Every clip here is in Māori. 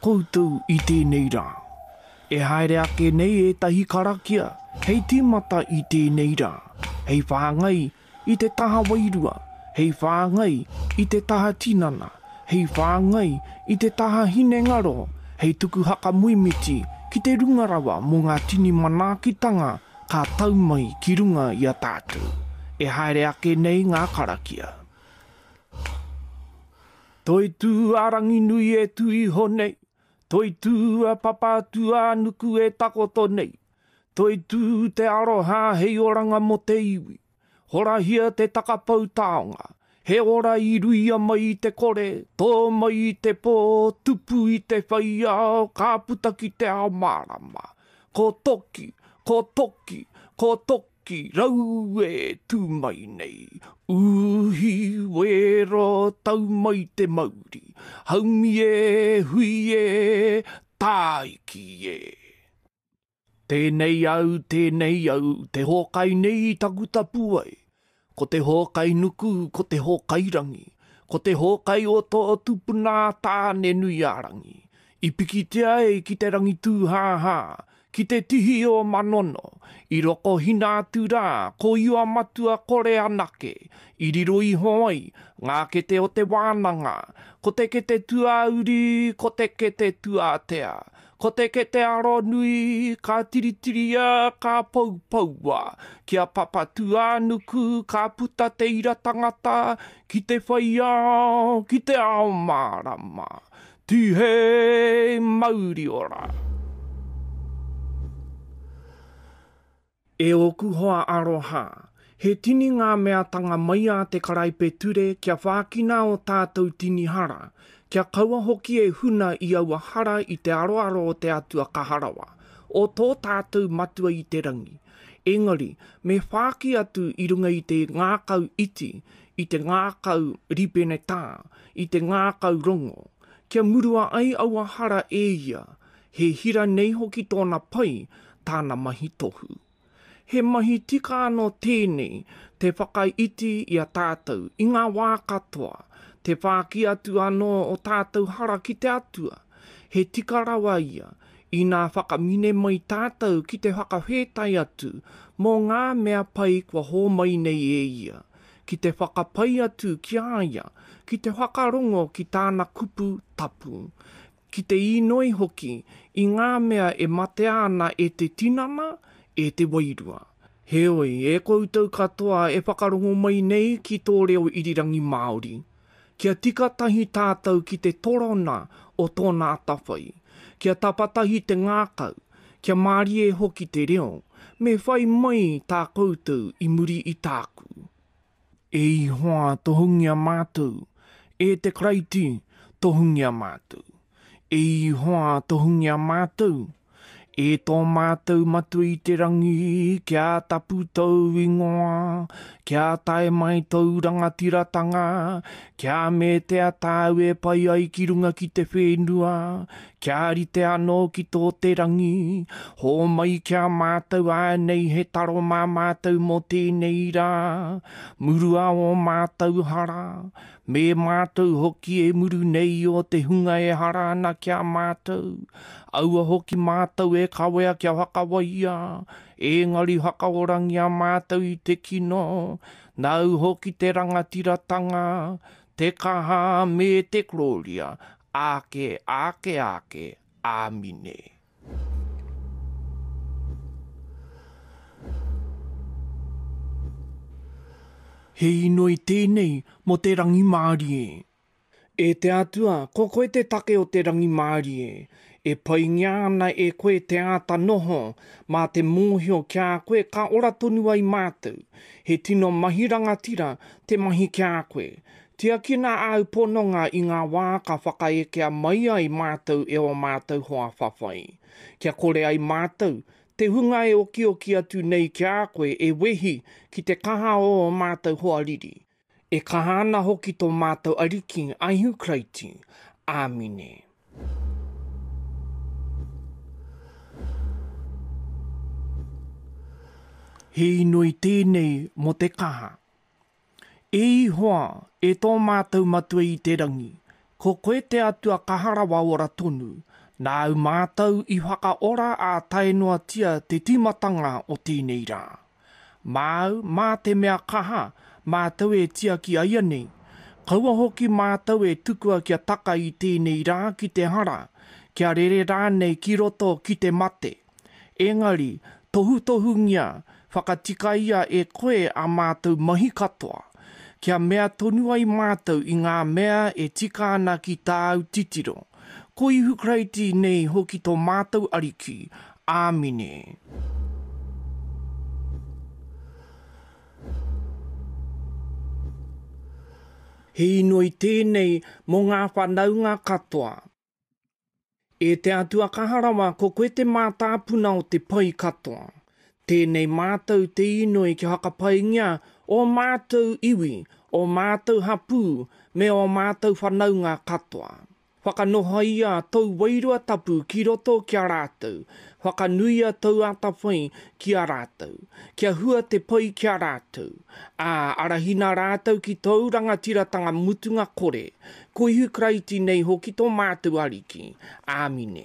koutou I tēnei rā. E haere ake nei e tahi karakia, hei tīmata I tēnei rā. Hei whāngai I te taha wairua, hei whāngai I te taha tinana, hei whāngai I te taha hinengaro, hei tuku haka muimiti ki te rungarawa mō ngā tini manaakitanga ka tau mai ki runga I a tātou. E haere ake nei ngā karakia. Toi tū arangi nui e tui honei, toi tū a papatu a nuku e takoto nei, toi tū te aroha hei oranga mo te iwi, hora hia te takapau taonga, he ora I ruia mai I te kore, tō mai I te pō, tupu I te whaia, ka puta ki te ao marama, ko toki, ko toki, ko toki, rau e tū mai nei. Uhi wero tau mai te mauri, haumi e, hui e, tāiki e. Tēnei au, te hokai nei taku tapuai. Ko te hokai nuku, ko te hokai rangi. Ko te hokai o tō tupuna tāne nui arangi. I piki te ai ki te rangi tūhāhā, ki te tihi o manono, I roko hina atu rā, ko iua matua kore anake, I riro I hoai, ngā kete o te wānanga, ko te kete tuauri, ko te kete tuatea, ko te kete aro nui, ka tiritiria, ka paupaua, kia papatua nuku, ka puta te ira tangata, ki te whaiao, ki te ao marama, tihe mauri ora. E oku hoa aroha, he tini ngā mea tanga mai a te karaipe ture kia whākina o tātou tini hara, kia kaua hoki e huna I aua hara I te aroaro o te atua kaharawa, o tō tātou matua I te rangi. Engari, me whāki atu I runga I te ngākau iti, I te ngākau ripene tā, I te ngākau rongo, kia murua ai aua hara e ia, he hira nei hoki tōna pai, tāna mahi tohu. He mahi tika anō tēnei, te whakaiti I a tātou, I ngā wā katoa, te whāki atu anō o tātou hara ki te atua. He tika rawa ia, I ngā whakamine mai tātou ki te whakawhetai atu, mō ngā mea pai kua hō mai nei e ia. Ki te whakapai atu ki aia, ki te whakarongo ki tāna kupu tapu. Ki te inoi hoki, I ngā mea e mate ana e te tinana, e te wairua. Heoi, e koutou katoa e whakarongo mai nei ki tō reo irirangi Māori. Kia tikatahi tātou ki te torona o tōna atawhai. Kia tapatahi te ngākau. Kia mārie hoki te reo. Me whai mai tā koutou I muri I tāku. E I hoa tohungia mātou. E te kraiti tohungia mātou. E I hoa tohungia mātou. E tō mātou matu I te rangi, kia tapu tau ingoa, kia tae mai tau rangatiratanga, kia me te atau e pai ai ki runga ki te whenua, kia rite anō ki tō te rangi, hō mai kia mātou ānei he taro mā mātou mō tēnei rā, murua o mātou hara, me mātou hoki e muru nei o te hunga e hara ana kia mātou, aua hoki mātou e kawea kia whakawaia, engari whakaorangi a mātou I te kino, nau hoki te rangatiratanga, te kaha me te gloria, ake, ake, ake, āmine. He inoi tēnei mo te rangi Māori e. E te atua, ko koe te take o te rangi Māori e. E pai ngiana e koe te ata noho, mā te mōhio kia koe ka ora tonu ai mātou. He tino mahi rangatira te mahi kia koe. Tia kina au pononga I ngā wā ka whakaekea mai ai mātou e o mātou hoa whawhai. Kia kore ai mātou, te hunga e oki atu nei kia koe e wehi ki te kaha o mātou hoa riri. E kahana hoki tō mātou ariki aihu kraiti. Āmine. He inoi tēnei mo te kaha. E I hoa, e tō mātou matua I te rangi, Ko koe te atua kaharawa ora tonu, nā mātou I whakaora a taenua tia te timatanga o tēnei rā. Māu, mā te mea kaha, mātou e tia ki aia nei. Kaua hoki mātou e tukua kia taka I tēnei rā ki te hara, kia rere rānei ki roto ki te mate. Engari, tohu ngia, whakatika ia e koe a mātou mahi katoa. Kia mea tonu ai mātou I ngā mea e tika ana ki tāu titiro. Ko ihu kreiti nei hoki tō mātou ariki. Āmine. He inoi tēnei mō ngā whanaunga katoa. E te atua kaharawa ko koe te mātāpuna o te pai katoa. Tēnei mātou te inoi ki hakapaingia o mātou iwi, o mātou hapu, me o mātou whanaunga katoa. Whakanohaia tau wairua tapu ki roto ki a rātou. Whakanuia tau atawhai ki a rātou. Kia hua te pai ki a rātou. Arahina rātou ki tau rangatiratanga mutunga kore. Ko ihu kreiti nei hoki tō mātou ariki. Āmine.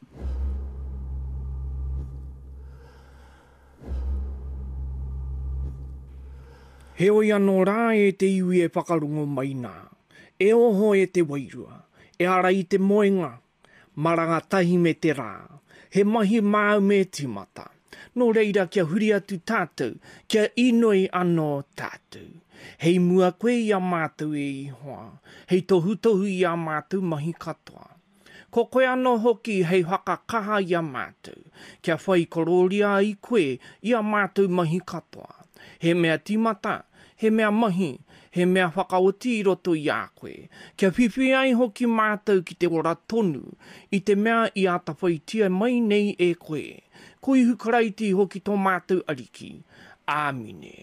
He oi anō rā e te iwi e whakarungo mai nā. E oho e te wairua. E ara I te moenga, maranga tahi me te rā, he mahi māu me timata. Nō reira kia huri atu tātou, kia inoi anō tātou. Hei mua koe I a mātou e ihoa, hei tohu I a mātou mahi katoa. Ko koe anō hoki hei whakakaha I a mātou, kia whai kororia I koe I a mātou mahi katoa. He mea timata, he mea mahi, he mea whakaoti I roto I a koe. Kia whiwhi ai hoki mātou ki te ora tonu, I te mea I a tawhaitia mai nei e koe. Ko ihu karaiti hoki tō mātou ariki. Āmine.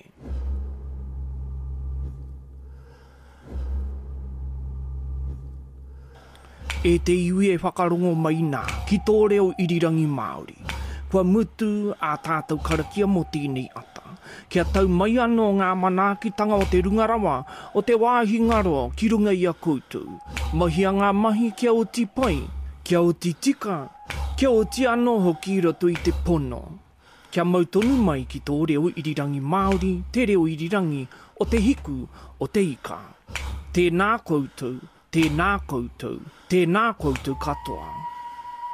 E te iwi e whakarongo mai nā, ki tō reo irirangi Māori. Kua mutu a tātou karakia mo tēnei ata. Kia tau mai anō ngā manaakitanga o te rungarawa, o te wāhi ngaro ki runga I a koutou. Mahia ngā mahi kia o ti pai, kia o ti tika, kia o ti anō hoki I roto I te pono. Kia mautonu mai ki tō reo irirangi Māori, te reo irirangi o te hiku o te ika. Tēnā koutou, tēnā koutou, tēnā koutou katoa.